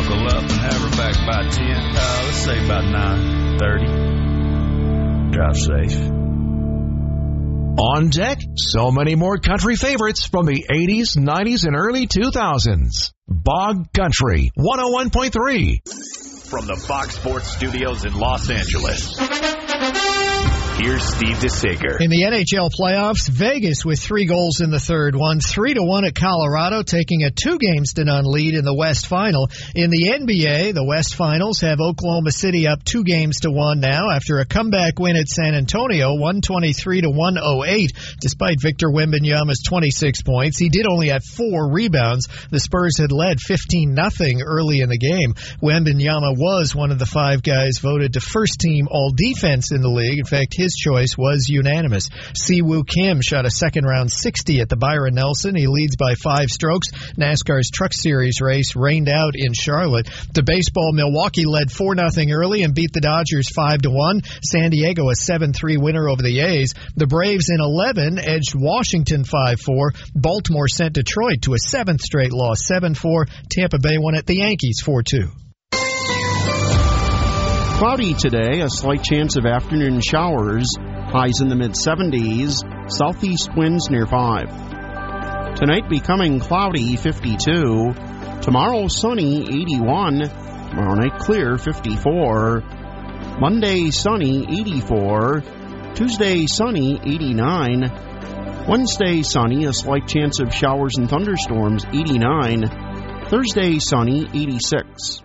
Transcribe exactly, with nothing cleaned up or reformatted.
buckle up and have her back by ten. Uh, let's say about nine thirty. Drive safe. On deck, so many more country favorites from the eighties, nineties, and early two thousands. Bog Country, one oh one point three. From the Fox Sports Studios in Los Angeles, here's Steve DeSager. In the N H L playoffs, Vegas with three goals in the third won three to one at Colorado, taking a two games to none lead in the West Final. In the N B A, the West Finals have Oklahoma City up two games to one now after a comeback win at San Antonio, one twenty-three to one oh eight. Despite Victor Wembanyama's twenty-six points, he did only have four rebounds. The Spurs had led fifteen nothing early in the game. Wembanyama was one of the five guys voted to first team all defense in the league. In fact, his choice was unanimous. Siwoo Kim shot a second round sixty at the Byron Nelson. He leads by five strokes. NASCAR's Truck Series race rained out in Charlotte. To baseball, Milwaukee led four nothing early and beat the Dodgers five to one. San Diego a seven three winner over the A's. The Braves in eleven edged Washington five four. Baltimore sent Detroit to a seventh straight loss, seven four. Tampa Bay won at the Yankees four two. Cloudy today, a slight chance of afternoon showers, highs in the mid-seventies, southeast winds near five. Tonight becoming cloudy, fifty-two. Tomorrow sunny, eighty-one. Tomorrow night clear, fifty-four. Monday sunny, eighty-four. Tuesday sunny, eighty-nine. Wednesday sunny, a slight chance of showers and thunderstorms, eighty-nine. Thursday sunny, eighty-six.